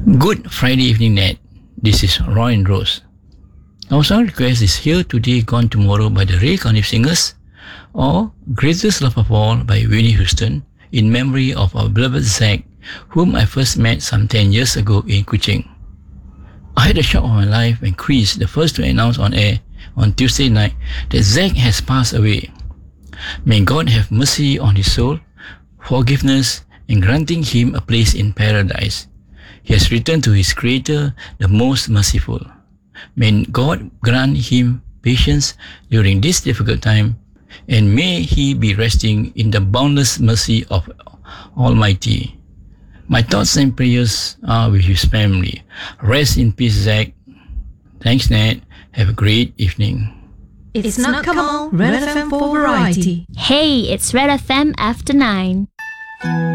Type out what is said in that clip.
Good Friday evening, Ned. This is Roy and Rose. Our song request is Here Today, Gone Tomorrow by the Ray Conniff Singers or Greatest Love of All by Whitney Houston in memory of our beloved Zach, whom I first met some 10 years ago in Kuching. I had a shock of my life when Chris, the first to announce on air on Tuesday night that Zach has passed away. May God have mercy on his soul, forgiveness, and granting him a place in paradise. He has returned to his Creator, the most merciful. May God grant him patience during this difficult time, and may he be resting in the boundless mercy of Almighty. My thoughts and prayers are with his family. Rest in peace, Zach. Thanks, Ned. Have a great evening. It's not come on, Red FM for variety. Hey, it's Red FM after 9.